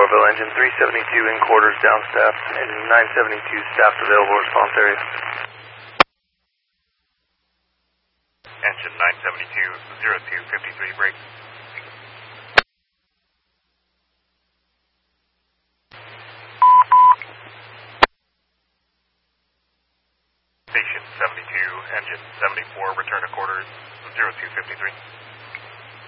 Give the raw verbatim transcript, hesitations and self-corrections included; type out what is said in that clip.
Orville, engine three seventy-two in quarters, down staffed, engine nine seventy-two staffed, available response area. Engine nine seventy-two, zero two fifty-three, break. Station seventy-two, engine seventy-four, return to quarters, zero two fifty-three.